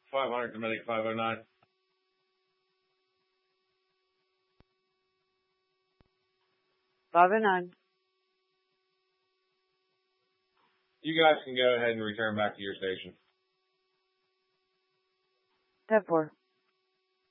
500 to Medic 509. You guys can go ahead and return back to your station. 10-4.